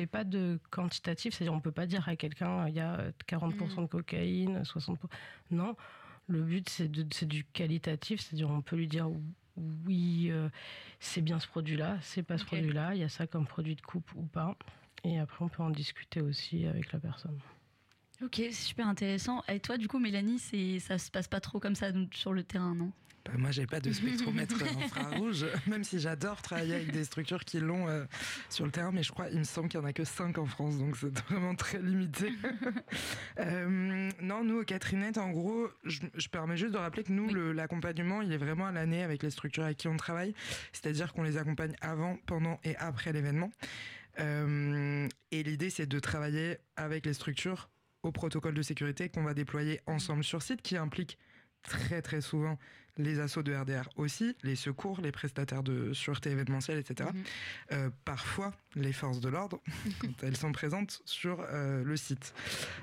Et pas de quantitatif, c'est-à-dire on peut pas dire à quelqu'un il y a 40% de cocaïne, 60%. Non, le but c'est du qualitatif, c'est-à-dire on peut lui dire oui, c'est bien ce produit-là, c'est pas ce produit-là, il y a ça comme produit de coupe ou pas. Et après on peut en discuter aussi avec la personne. Ok, c'est super intéressant. Et toi, du coup, Mélanie, ça se passe pas trop comme ça sur le terrain, non ? Moi, j'ai pas de spectromètre infrarouge, même si j'adore travailler avec des structures qui l'ont sur le terrain, mais il me semble qu'il y en a que 5 en France, donc c'est vraiment très limité. Non, nous, au Catherinette, en gros, je permets juste de rappeler que nous, l'accompagnement, il est vraiment à l'année avec les structures avec qui on travaille, c'est-à-dire qu'on les accompagne avant, pendant et après l'événement. Et l'idée, c'est de travailler avec les structures au protocole de sécurité qu'on va déployer ensemble sur site, qui implique très très souvent les assos de RDR aussi, les secours, les prestataires de sûreté événementielle, etc. Parfois les forces de l'ordre, quand elles sont présentes sur le site.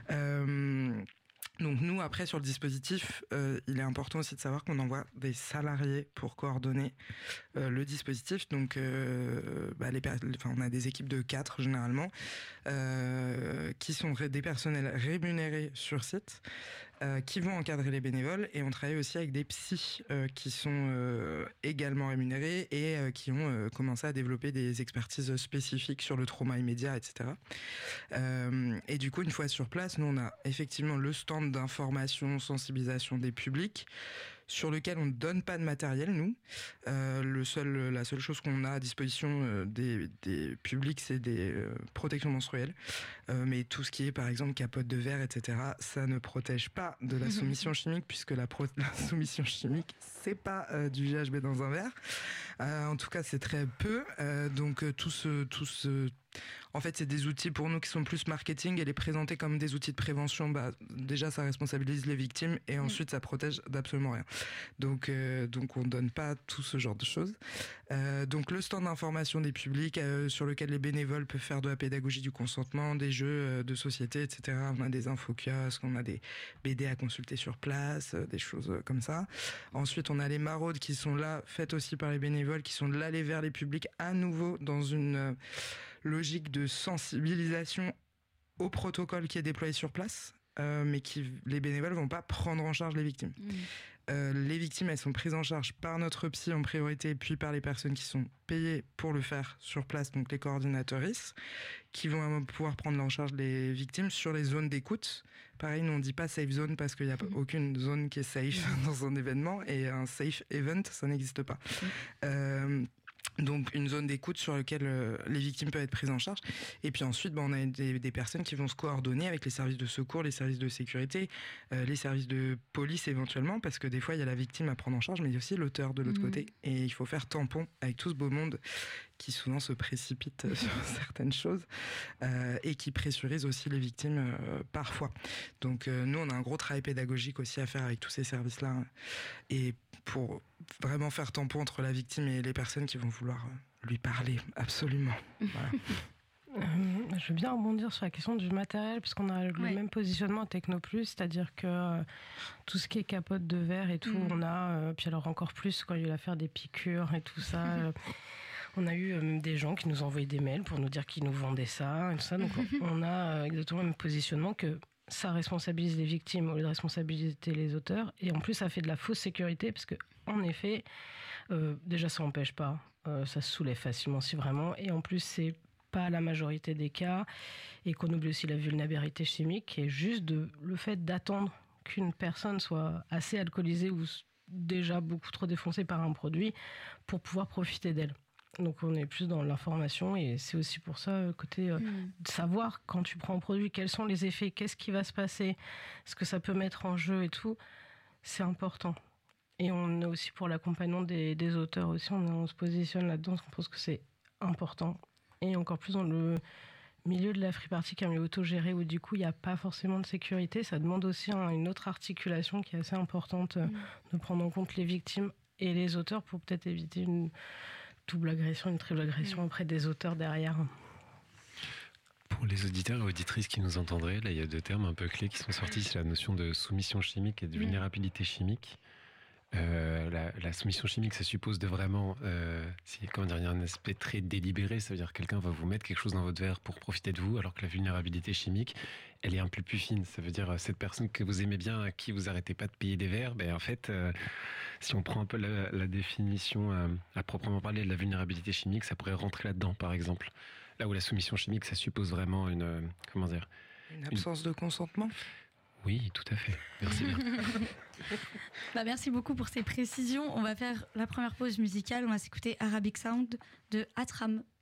Donc nous, après, sur le dispositif, il est important aussi de savoir qu'on envoie des salariés pour coordonner le dispositif. Donc, on a des équipes de 4 généralement, qui sont des personnels rémunérés sur site, qui vont encadrer les bénévoles. Et on travaille aussi avec des psys qui sont également rémunérés et qui ont commencé à développer des expertises spécifiques sur le trauma immédiat, etc. Et du coup, une fois sur place, nous, on a effectivement le stand d'information, sensibilisation des publics, sur lequel on ne donne pas de matériel, nous. La seule chose qu'on a à disposition des publics, c'est des protections menstruelles. Mais tout ce qui est, par exemple, capote de verre, etc., ça ne protège pas de la soumission chimique, puisque la soumission chimique, c'est pas du GHB dans un verre. En tout cas, c'est très peu. Donc, en fait, c'est des outils pour nous qui sont plus marketing, et les présenter comme des outils de prévention, déjà ça responsabilise les victimes et ensuite ça protège d'absolument rien. Donc on donne pas tout ce genre de choses. Donc le stand d'information des publics sur lequel les bénévoles peuvent faire de la pédagogie du consentement, des jeux de société, etc. On a des infokiosques, on a des BD à consulter sur place, des choses comme ça. Ensuite, on a les maraudes qui sont là, faites aussi par les bénévoles, qui sont de l'aller vers les publics à nouveau dans une logique de sensibilisation au protocole qui est déployé sur place, mais les bénévoles vont pas prendre en charge les victimes. Les victimes, elles sont prises en charge par notre psy en priorité, puis par les personnes qui sont payées pour le faire sur place, donc les coordinatrices, qui vont pouvoir prendre en charge les victimes sur les zones d'écoute. Pareil, nous on dit pas safe zone parce qu'il n'y a aucune zone qui est safe dans un événement, et un safe event, ça n'existe pas. Donc une zone d'écoute sur laquelle les victimes peuvent être prises en charge. Et puis ensuite, on a des personnes qui vont se coordonner avec les services de secours, les services de sécurité, les services de police éventuellement, parce que des fois il y a la victime à prendre en charge, mais il y a aussi l'auteur de l'autre côté. Et il faut faire tampon avec tout ce beau monde qui souvent se précipite sur certaines choses, et qui pressurise aussi les victimes parfois. Donc nous, on a un gros travail pédagogique aussi à faire avec tous ces services-là, et pour vraiment faire tampon entre la victime et les personnes qui vont vouloir lui parler, absolument. Voilà. Je veux bien rebondir sur la question du matériel, puisqu'on a le même positionnement à Technoplus, c'est-à-dire que tout ce qui est capote de verre et tout, on a, puis alors encore plus quand il y a eu l'affaire des piqûres et tout ça, on a eu des gens qui nous envoyaient des mails pour nous dire qu'ils nous vendaient ça et tout ça, donc on a exactement le même positionnement, que ça responsabilise les victimes au lieu de responsabiliser les auteurs, et en plus ça fait de la fausse sécurité, parce que en effet, déjà ça n'empêche pas, ça se soulève facilement si vraiment, et en plus c'est pas la majorité des cas, et qu'on oublie aussi la vulnérabilité chimique, qui est juste le fait d'attendre qu'une personne soit assez alcoolisée ou déjà beaucoup trop défoncée par un produit pour pouvoir profiter d'elle. Donc on est plus dans l'information, et c'est aussi pour ça, côté de savoir quand tu prends un produit, quels sont les effets, qu'est-ce qui va se passer, ce que ça peut mettre en jeu et tout, c'est important. Et on est aussi pour l'accompagnement des auteurs aussi, on se positionne là-dedans, parce qu'on pense que c'est important. Et encore plus dans le milieu de la free party, qui est un milieu autogéré, où du coup il n'y a pas forcément de sécurité, ça demande aussi une autre articulation qui est assez importante, de prendre en compte les victimes et les auteurs, pour peut-être éviter une double agression, une triple agression auprès des auteurs derrière. Pour les auditeurs et auditrices qui nous entendraient, là il y a 2 termes un peu clés qui sont sortis, c'est la notion de soumission chimique et de vulnérabilité chimique. La soumission chimique, ça suppose de vraiment, comment dire, il y a un aspect très délibéré, ça veut dire que quelqu'un va vous mettre quelque chose dans votre verre pour profiter de vous, alors que la vulnérabilité chimique, elle est un peu plus fine. Ça veut dire cette personne que vous aimez bien, à qui vous arrêtez pas de payer des verres, en fait, si on prend un peu la définition à proprement parler de la vulnérabilité chimique, ça pourrait rentrer là-dedans, par exemple. Là où la soumission chimique, ça suppose vraiment une absence de consentement. Oui, tout à fait. Merci bien. Merci beaucoup pour ces précisions. On va faire la première pause musicale. On va s'écouter Arabic Sound de Atram.